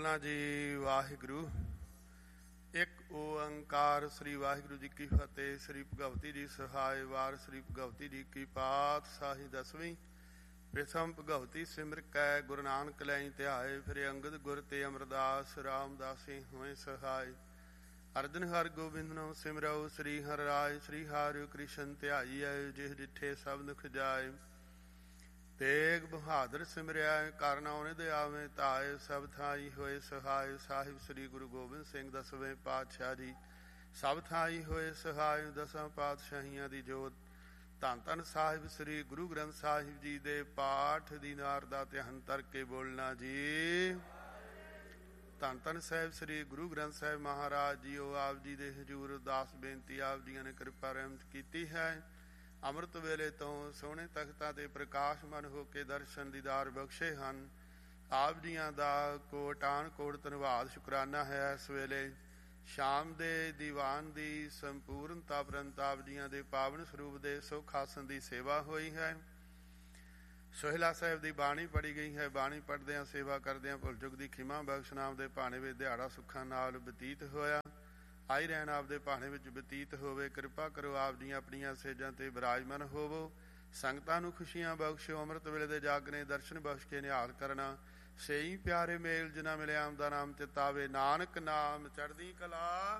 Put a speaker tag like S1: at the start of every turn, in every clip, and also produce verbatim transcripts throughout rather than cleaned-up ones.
S1: ਬੋਲਣਾ ਜੀ ਵਾਹਿਗੁਰੂ। ਇੱਕ ਓੰਕਾਰ। ਸ੍ਰੀ ਵਾਹਿਗੁਰੂ ਜੀ ਕੀ ਫਤਿਹ। ਸ੍ਰੀ ਭਗਵਤੀ ਜੀ ਸਹਾਇ। ਵਾਰ ਸ੍ਰੀ ਭਗਵਤੀ ਜੀ ਕੀ ਪਾਤਸ਼ਾਹੀ ਦਸਵੀਂ। ਪ੍ਰਥਮ ਭਗਵਤੀ ਸਿਮਰ ਕੈ ਗੁਰੂ ਨਾਨਕ ਲੈ ਧਿਆਏ। ਫਿਰ ਅੰਗਦ ਗੁਰ ਤੇ ਅਮਰਦਾਸ ਰਾਮਦਾਸੀ ਹੋਏ ਸਹਾਇ। ਅਰਜਨ ਹਰ ਗੋਬਿੰਦ ਨੋ ਸਿਮਰਉ। ਸ੍ਰੀ ਹਰਿ ਰਾਇ ਸ੍ਰੀ ਹਰਿ ਕ੍ਰਿਸ਼ਨ ਧਿਆਈਐ। ਜਿਹ ਡਿਠੇ ਸਭ ਦੁਖ ਜਾਏ। ਤੇਗ ਬਹਾਦਰ ਸਿਮਰਿਆ ਕਰ ਨਾਉ ਨਿਧ ਆਵੇ ਧਾਇ। ਸਭ ਥਾਈ ਹੋਏ ਸਹਾਇ। ਸਾਹਿਬ ਸ੍ਰੀ ਗੁਰੂ ਗੋਬਿੰਦ ਸਿੰਘ ਦਸਵੇਂ ਪਾਤਸ਼ਾਹ ਜੀ ਸਭ ਥਾਈ ਹੋਏ ਸਹਾਇ। ਦਸਾਂ ਪਾਤਸ਼ਾਹੀਆਂ ਦੀ ਜੋਤ। ਧੰਨ ਧੰਨ ਸਾਹਿਬ ਸ੍ਰੀ ਗੁਰੂ ਗ੍ਰੰਥ ਸਾਹਿਬ ਜੀ ਦੇ ਪਾਠ ਦੀ ਨਾਰ ਦਾ ਧਿਆਨ ਧਰ ਕੇ ਬੋਲਣਾ ਜੀ। ਧੰਨ ਧੰਨ ਸਾਹਿਬ ਸ੍ਰੀ ਗੁਰੂ ਗ੍ਰੰਥ ਸਾਹਿਬ ਮਹਾਰਾਜ ਜੀਓ ਆਪ ਜੀ ਦੇ ਹਜ਼ੂਰ ਅਰਦਾਸ ਬੇਨਤੀ ਆਪ ਜੀਆਂ ਨੇ ਕਿਰਪਾ ਰਹਿਮਤ ਕੀਤੀ ਹੈ। ਅੰਮ੍ਰਿਤ ਵੇਲੇ ਤੋਂ ਸੋਹਣੇ ਤਖਤਾਂ ਤੇ ਪ੍ਰਕਾਸ਼ਮਾਨ ਹੋ ਕੇ ਦਰਸ਼ਨ ਦੀਦਾਰ ਬਖਸ਼ੇ ਹਨ। ਆਪ ਜੀਆਂ ਦਾ ਕੋਟਾਨ ਕੋਟ ਧੰਨਵਾਦ ਸ਼ੁਕਰਾਨਾ ਹੈ। ਇਸ ਵੇਲੇ ਸ਼ਾਮ ਦੇ ਦੀਵਾਨ ਦੀ ਸੰਪੂਰਨਤਾ ਉਪਰੰਤ ਆਪ ਜੀਆਂ ਦੇ ਪਾਵਨ ਸਰੂਪ ਦੇ ਸੁਖ ਆਸਨ ਦੀ ਸੇਵਾ ਹੋਈ ਹੈ। ਸੋਹਿਲਾ ਸਾਹਿਬ ਦੀ ਬਾਣੀ ਪੜ੍ਹੀ ਗਈ ਹੈ। ਬਾਣੀ ਪੜ੍ਹਦਿਆਂ ਸੇਵਾ ਕਰਦਿਆਂ ਭੁੱਲ ਚੁੱਕ ਦੀ ਖਿਮਾ ਬਖਸ਼ ਨਾਮ ਦੇ ਭਾਣੇ ਵਿੱਚ ਦਿਹਾੜਾ ਸੁੱਖਾਂ ਨਾਲ ਬਤੀਤ ਹੋਇਆ। ਆਈ ਰਹਿਣ ਆਪਦੇ ਭਾਣੇ ਵਿੱਚ ਬਤੀਤ ਹੋਵੇ। ਕਿਰਪਾ ਕਰੋ ਆਪ ਦੀਆਂ ਆਪਣੀਆਂ ਸੇਜਾਂ ਤੇ ਬਿਰਾਜਮਾਨ ਹੋਵੋ। ਸੰਗਤਾਂ ਨੂੰ ਖੁਸ਼ੀਆਂ ਬਖਸ਼ੋ। ਅੰਮ੍ਰਿਤ ਵੇਲੇ ਦੇ ਜਾਗਨੇ ਦਰਸ਼ਨ ਬਖਸ਼ ਕੇ ਨਿਹਾਲ ਕਰਨਾ। ਸਹੀ ਪਿਆਰੇ ਮੇਲ ਜਿਨ੍ਹਾਂ ਮਿਲਿਆ ਆਮ ਦਾ ਨਾਮ ਚਿਤਾਵੇ। ਨਾਨਕ ਨਾਮ ਚੜ੍ਹਦੀ ਕਲਾ।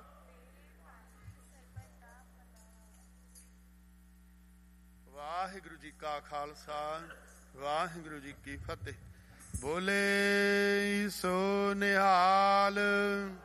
S1: ਵਾਹਿਗੁਰੂ ਜੀ ਕਾ ਖਾਲਸਾ ਵਾਹਿਗੁਰੂ ਜੀ ਕੀ ਫਤਿਹ। ਬੋਲੇ ਸੋ ਨਿਹਾਲ।